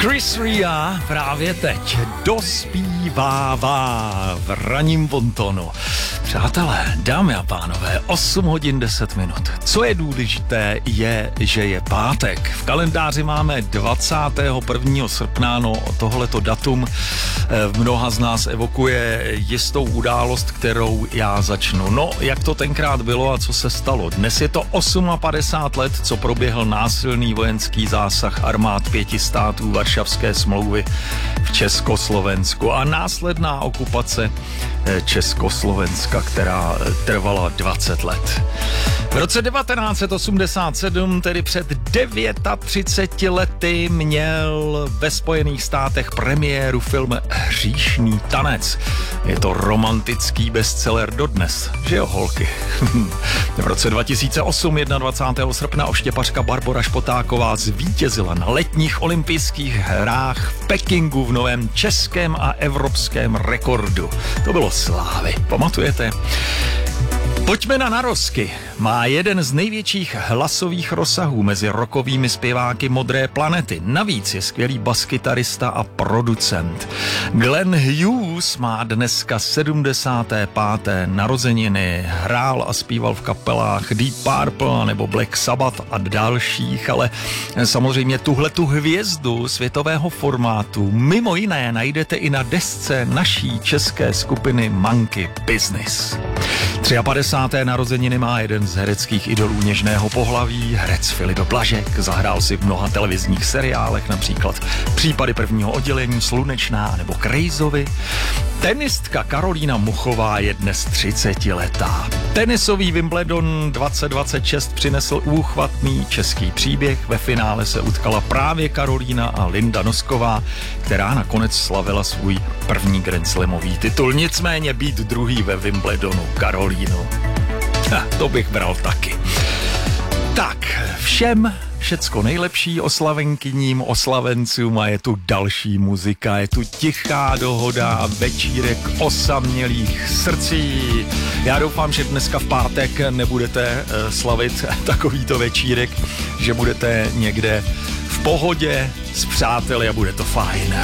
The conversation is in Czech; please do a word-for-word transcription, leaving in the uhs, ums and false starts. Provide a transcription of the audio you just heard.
Chris Ria právě teď dospívává v ranním bontonu. Přátelé, dámy a pánové, osm hodin deset minut. Co je důležité, je, že je pátek. V kalendáři máme dvacátého prvního srpna, no tohleto datum v mnoha z nás evokuje jistou událost, kterou já začnu. No, jak to tenkrát bylo a co se stalo? Dnes je to padesát osm let, co proběhl násilný vojenský zásah armád pěti států Varšavské smlouvy v Československu a následná okupace Československa, která trvala dvacet let. V roce devatenáct set osmdesát sedm, tedy před třiceti devíti lety, měl ve Spojených státech premiéru film Hříšný tanec. Je to romantický bestseller dodnes, že jo, holky? V roce dva tisíce osm, dvacátého prvního srpna, oštěpařka Barbora Špotáková zvítězila na letních olympijských hrách v Pekingu v novém českém a evropském rekordu. To bylo slávy, pamatujete? Pojďme na narozky. Má jeden z největších hlasových rozsahů mezi rockovými zpěváky Modré planety. Navíc je skvělý baskytarista a producent. Glenn Hughes má dneska sedmdesáté páté narozeniny. Hrál a zpíval v kapelách Deep Purple nebo Black Sabbath a dalších, ale samozřejmě tuhletu hvězdu světového formátu mimo jiné najdete i na desce naší české skupiny Monkey Business. padesát tři narozeniny má jeden z hereckých idolů něžného pohlaví, herec Filip Blažek. Zahrál si v mnoha televizních seriálech, například Případy prvního oddělení, Slunečná nebo Krejzovi. Tenistka Karolína Muchová je dnes třicetiletá. Tenisový Wimbledon dvacet dvacet šest přinesl úchvatný český příběh. Ve finále se utkala právě Karolína a Linda Nosková, která nakonec slavila svůj první Grand Slamový titul. Nicméně být druhý ve Wimbledonu Karolínu, ha, to bych bral taky. Tak, všem všecko nejlepší oslavenkyním, oslavencům a je tu další muzika, je tu tichá dohoda, večírek osamělých srdcí. Já doufám, že dneska v pátek nebudete uh, slavit takovýto večírek, že budete někde v pohodě s přáteli a bude to fajn.